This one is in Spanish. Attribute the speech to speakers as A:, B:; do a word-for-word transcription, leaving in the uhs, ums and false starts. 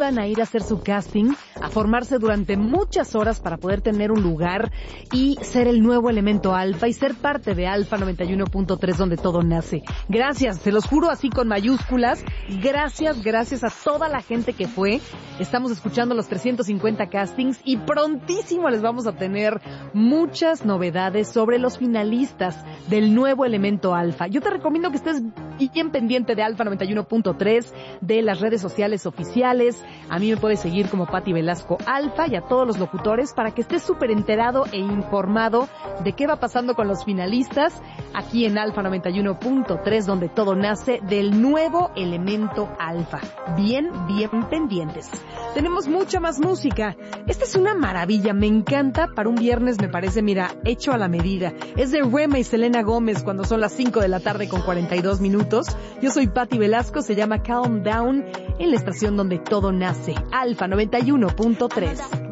A: iban a ir a hacer su casting, a formarse durante muchas horas para poder tener un lugar y ser el nuevo elemento alfa y ser parte de Alfa noventa y uno punto tres, donde todo nace. Gracias, se los juro así con mayúsculas. Gracias, gracias a toda la gente que fue. Estamos escuchando los trescientos cincuenta castings y prontísimo les vamos a tener muchas novedades sobre los finalistas del nuevo elemento alfa. Yo te recomiendo que estés bien pendiente de Alfa noventa y uno punto tres, de las redes sociales oficiales. A mí me puedes seguir como Pati Velasco Alfa y a todos los locutores para que estés súper enterado e informado de qué va pasando con los finalistas aquí en Alfa noventa y uno punto tres, donde todo nace del nuevo elemento alfa. Bien, bien pendientes. Tenemos mucha más música. Esta es una maravilla, me encanta. Para un viernes me parece, mira, hecho a la medida. Es de Rema y Selena Gómez cuando son las cinco de la tarde con cuarenta y dos minutos. Yo soy Pati Velasco, se llama Calm Down, en la estación donde todo nace, Alfa noventa y uno punto tres.